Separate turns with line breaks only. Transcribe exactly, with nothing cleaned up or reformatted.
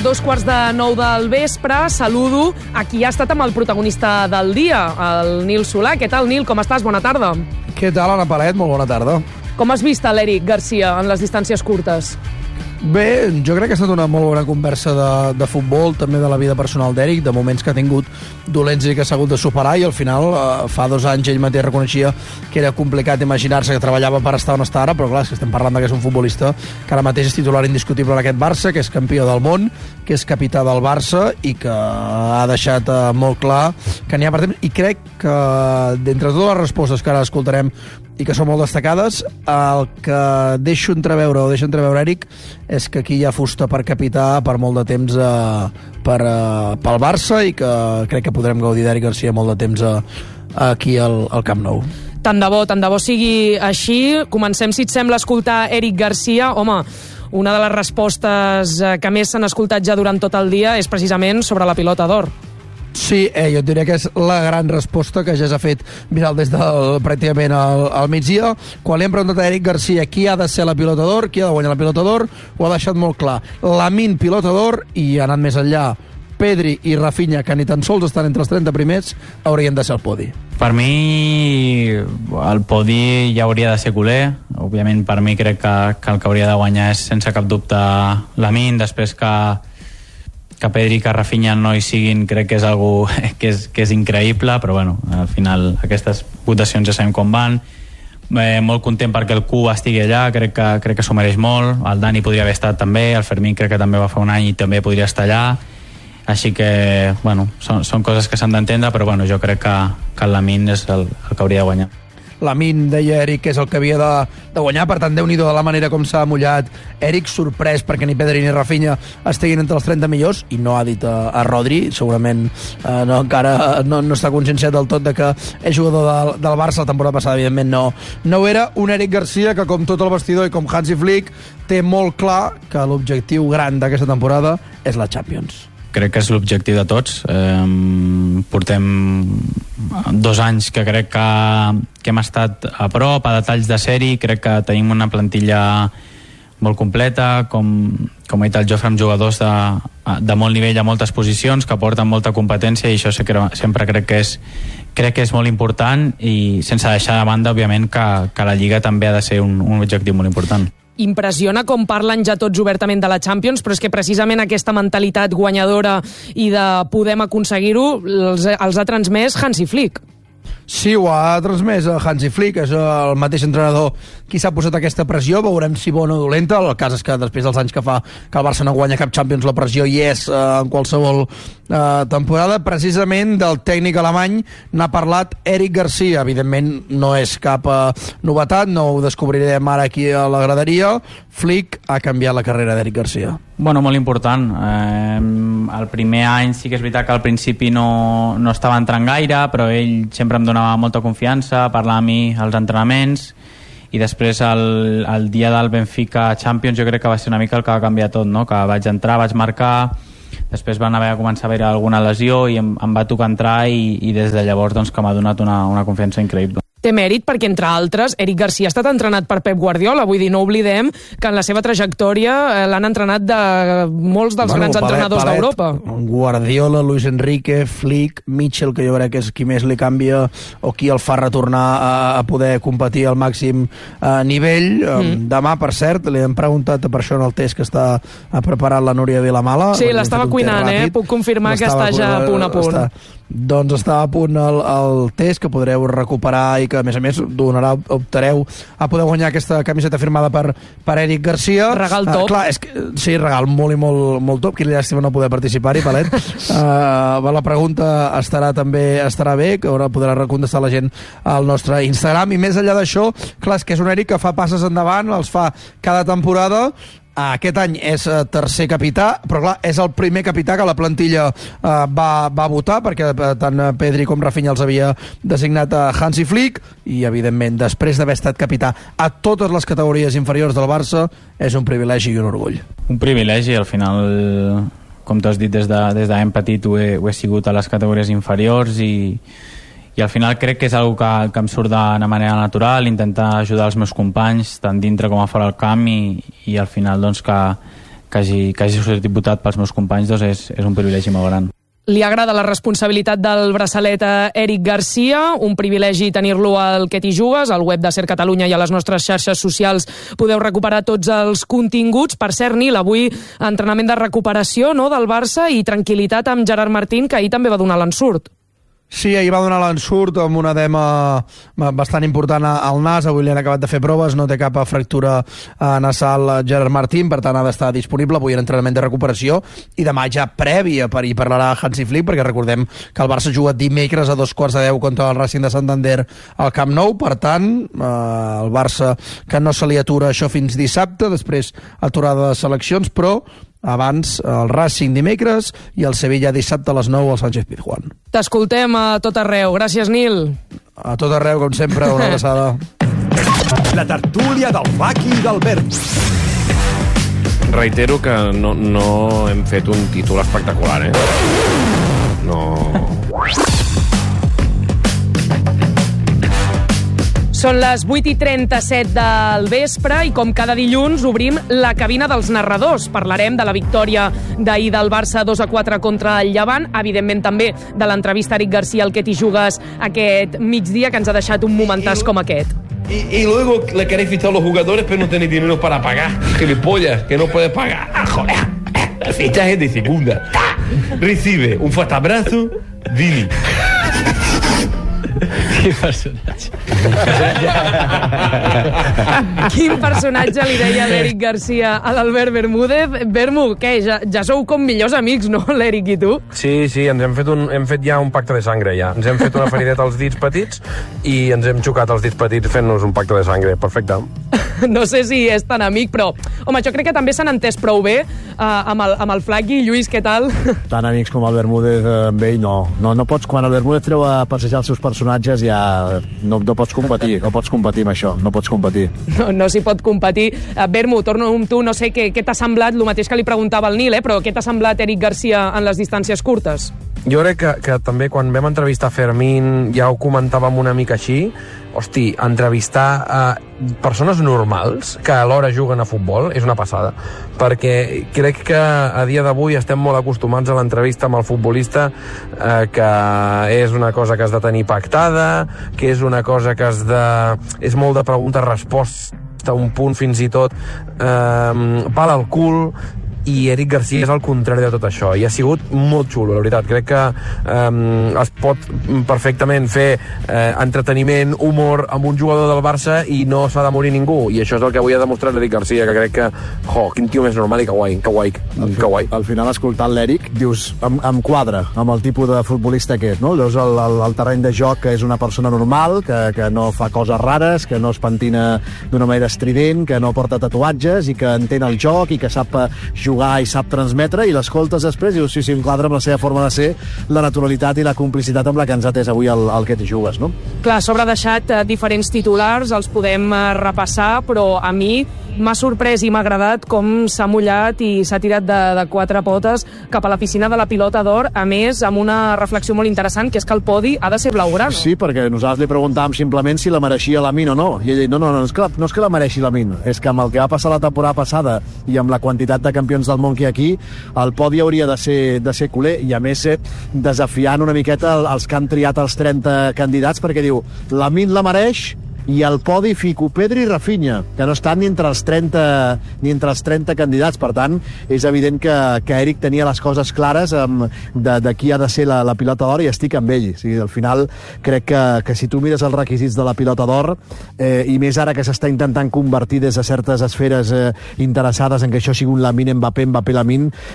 dos quarts de nou del vespre. Saludo a qui ha estat amb el protagonista del dia, el Nil Solà. Què tal, Nil? Com estàs? Bona tarda.
Què tal, Anna Palet? Molt bona tarda.
Com has vist l'Eric Garcia en les distàncies curtes?
Bé, jo crec que ha estat una molt bona conversa de, de futbol, també de la vida personal d'Eric, de moments que ha tingut dolents i que s'ha hagut de superar, i al final, eh, fa dos anys ell mateix reconeixia que era complicat imaginar-se que treballava per estar on està ara, però clar, és que estem parlant que és un futbolista que ara mateix és titular indiscutible en aquest Barça, que és campió del món, que és capità del Barça i que ha deixat eh, molt clar que n'hi ha per temps, i crec que d'entre totes les respostes que ara escoltarem i que són molt destacades, el que deixo entreveure o deixa entreveure Eric és que aquí hi ha fusta per capità per molt de temps eh, per, eh, pel Barça, i que crec que podrem gaudir d'Eric Garcia molt de temps eh, aquí al, al Camp Nou.
Tant de bo, tant de bo sigui així. Comencem, si et sembla, a escoltar Eric Garcia. Home, una de les respostes que més s'han escoltat ja durant tot el dia és precisament sobre la pilota d'or.
Sí, eh, jo et diria que és la gran resposta que ja s'ha fet viral des del pràcticament al, al migdia. Quan li hem preguntat a Eric Garcia qui ha de ser la pilota d'or, qui ha de guanyar la pilota d'or, ho ha deixat molt clar. Lamine pilota d'or, i ha anat més enllà, Pedri i Rafinha, que ni tan sols estan entre els trenta primers, haurien de ser al podi.
Per mi el podi ja hauria de ser culer. Òbviament per mi crec que, que el que hauria de guanyar és sense cap dubte Lamine. Després que que Pedri i que Rafinha no hi siguin, crec que és algo que és, que és increïble, però bueno, al final aquestes votacions ja sabem com van. Eh, molt content perquè el Q estigui allà, crec que, crec que s'ho mereix molt. El Dani podria haver estat també, el Fermín crec que també va fa un any i també podria estar allà, així que bueno, són, són coses que s'han d'entendre, però bueno, jo crec que, que el Lamine és el, el que hauria de guanyar.
Lamine, deia Eric, que és el que havia de, de guanyar, per tant, Déu-n'hi-do de la manera com s'ha mullat Eric, sorprès perquè ni Pedri ni Rafinha estiguin entre els trenta millors, i no ha dit a, a Rodri, segurament eh, no, encara no, no està conscienciat del tot de que és jugador del, del Barça. La temporada passada, evidentment, no, no ho era. Un Eric Garcia que, com tot el vestidor i com Hansi Flick, té molt clar que l'objectiu gran d'aquesta temporada és la Champions.
Crec que és l'objectiu de tots. Eh, portem dos anys que crec que, que hem estat a prop, a detalls de sèrie. Crec que tenim una plantilla molt completa, com, com ha dit el Jofre, amb jugadors de, de molt nivell a moltes posicions, que porten molta competència, i això sempre crec que és, crec que és molt important, i sense deixar de banda, òbviament, que, que la Lliga també ha de ser un, un objectiu molt important.
Impressiona com parlen ja tots obertament de la Champions, però és que precisament aquesta mentalitat guanyadora i de podem aconseguir-ho els, els ha transmès Hansi Flick.
Sí, ho ha transmès Hansi Flick, és el mateix entrenador qui s'ha posat aquesta pressió. Veurem si bona o dolenta. El cas és que després dels anys que fa que el Barça no guanya cap Champions, la pressió hi és eh, en qualsevol eh, temporada. Precisament del tècnic alemany n'ha parlat Eric Garcia. Evidentment no és cap eh, novetat, no ho descobrirem ara aquí a la graderia. Flick ha canviat la carrera d'Eric Garcia.
Bueno, molt important. Eh, el primer any sí que és veritat que al principi no, no estava entrant gaire, però ell sempre em donava molta confiança, parlava a mi als entrenaments, i després el, el dia del Benfica Champions jo crec que va ser una mica el que va canviar tot, no? Que vaig entrar, vaig marcar, després van haver de començar a haver alguna lesió i em, em va tocar entrar, i, i des de llavors doncs, que m'ha donat una, una confiança increïble.
Té mèrit perquè, entre altres, Eric Garcia ha estat entrenat per Pep Guardiola. Vull dir, no oblidem que en la seva trajectòria eh, l'han entrenat de molts dels bueno, grans palet, entrenadors d'Europa.
Guardiola, Luis Enrique, Flick, Mitchell, que jo crec que és qui més li canvia o qui el fa retornar a, a poder competir al màxim eh, nivell. Mm. Demà, per cert, li hem preguntat per això en el test que està preparat la Núria Vilamala.
Sí, l'estava cuinant, eh? Puc confirmar que està ja a punt a punt.
Està, doncs està a punt el, el test, que podreu recuperar i que, a més a més, donarà, optareu a poder guanyar aquesta camiseta firmada per, per Eric Garcia.
Regal top.
Uh, clar, és que, sí, regal molt i molt, molt top. Quina llàstima no poder participar-hi, Palet. Uh, la pregunta estarà també estarà bé, que ara podrà contestar la gent al nostre Instagram. I més enllà d'això, clar, és que és un Eric que fa passes endavant, els fa cada temporada. Aquest any és uh, tercer capità, però clar, és el primer capità que la plantilla uh, va, va votar, perquè uh, tant Pedri com Rafinha els havia designat a Hansi Flick, i evidentment després d'haver estat capità a totes les categories inferiors del Barça és un privilegi i un orgull.
Un privilegi, al final, com tu has dit, des de, des de ben petit ho he, ho he sigut a les categories inferiors, i i al final crec que és una que, que em surt d'una manera natural, intentar ajudar els meus companys tant dintre com a fora del camp, i, i al final doncs que, que hagi, que hagi sortit votat pels meus companys, doncs és, és un privilegi molt gran.
Li agrada la responsabilitat del braçalet a Eric Garcia, un privilegi tenir-lo al Que t'hi jugues, al web de Ser Catalunya i a les nostres xarxes socials podeu recuperar tots els continguts. Per cert, Nil, avui entrenament de recuperació, no?, del Barça i tranquil·litat amb Gerard Martín, que ahir també va donar l'ensurt.
Sí, ahir va donar l'ensurt amb un edema bastant important al nas. Avui li han acabat de fer proves, no té cap fractura nasal Gerard Martín, per tant ha d'estar disponible avui en entrenament de recuperació i demà ja prèvia, per hi parlarà Hansi Flick, perquè recordem que el Barça juga dimecres a dos quarts de deu contra el Racing de Santander al Camp Nou. Per tant, el Barça que no se li atura això fins dissabte, després aturada de seleccions, però abans el Racing dimecres i el Sevilla dissabte a les nou al Sánchez Pizjuán.
T'escoltem a tot arreu. Gràcies, Nil.
A tot arreu, com sempre, una abraçada.
La tertúlia del Faki i d'Albert.
Reitero que no, no hem fet un títol espectacular, eh? No...
Són les vuit i trenta-set del vespre i com cada dilluns obrim la cabina dels narradors. Parlarem de la victòria d'ahir del Barça dos a quatre contra el Llevant, evidentment també de l'entrevista a Eric Garcia al Que t'hi jugues aquest migdia, que ens ha deixat un momentàs com aquest.
Y, y luego le queréis fichar a los jugadores pero no tenéis dinero para pagar. Gilipollas, que no puedes pagar. Ah, joder. El fichaje de segunda. Recibe un fuerte abrazo, Vini.
Quin personatge.
Quin personatge li deia l'Eric Garcia a l'Albert Bermúdez. Bermu, què? Ja, ja sou com millors amics, no, l'Eric i tu?
Sí, sí, ens hem fet, un, hem fet ja un pacte de sangre, ja. Ens hem fet una ferideta als dits petits i ens hem xocat els dits petits fent-nos un pacte de sangre. Perfecte.
No sé si és tan amic, però... Home, jo crec que també s'han entès prou bé uh, amb, el, amb el Flaqui. Lluís, què tal?
Tan amics com el Bermúdez eh, amb ell, no. no. No pots, quan el Bermúdez treu a passejar els seus personatges, ja no, no pots competir, no pots competir amb això, no pots competir.
No, no s'hi pot competir. Uh, Bermu, torno amb tu, no sé què, què t'ha semblat, el mateix que li preguntava al Nil, eh, però què t'ha semblat Eric Garcia en les distàncies curtes?
Jo crec que, que també quan vam entrevistar Fermín ja ho comentàvem una mica així. Hosti, entrevistar eh, persones normals que alhora juguen a futbol és una passada, perquè crec que a dia d'avui estem molt acostumats a l'entrevista amb el futbolista, eh, que és una cosa que has de tenir pactada, que és una cosa que has de... és molt de pregunta-resposta, un punt fins i tot eh, pal al cul, i Eric Garcia és el contrari de tot això i ha sigut molt xulo, la veritat. Crec que eh, es pot perfectament fer eh, entreteniment, humor amb un jugador del Barça i no s'ha de morir ningú, i això és el que avui ha demostrat l'Eric Garcia, que crec que jo, quin tio més normal i que guai, que guai, que guai.
Al final, escoltant l'Eric, dius, em, em quadra amb el tipus de futbolista que és, no? Llavors el, el, el terreny de joc que és una persona normal, que, que no fa coses rares, que no es pentina d'una manera estrident, que no porta tatuatges i que entén el joc i que sap jugar i sap transmetre, i l'escoltes després i dius, sí, sí, em quadra amb la seva forma de ser, la naturalitat i la complicitat amb la que ens ha atès avui el, el Que t'hi jugues, no?
Clar, sobre deixat eh, diferents titulars, els podem eh, repassar, però a mi m'ha sorprès i m'ha agradat com s'ha mullat i s'ha tirat de, de quatre potes cap a la piscina de la pilota d'or, a més amb una reflexió molt interessant, que és que el podi ha de ser blaugrana.
Sí, perquè nosaltres li preguntàvem simplement si la mereixia Lamine o no, i ell diu, no, no, no, és que, no és que la mereixi Lamine, és que amb el que va passar la temporada passada i amb la quantitat de campions del món que hi ha aquí, el podi hauria de ser, de ser culer, i a més eh, desafiant una miqueta els que han triat els trenta candidats, perquè diu, Lamine la mereix, i al podi fico Pedri i Rafinha, que no estan ni entre els trenta, ni entre els trenta candidats. Per tant, és evident que, que Eric tenia les coses clares amb, de, de qui ha de ser la, la pilota d'or, i estic amb ell. O sigui, al final, crec que, que si tu mires els requisits de la pilota d'or, eh, i més ara que s'està intentant convertir des de certes esferes eh, interessades en que això sigui un Lamine Mbappé, Mbappé Lamine,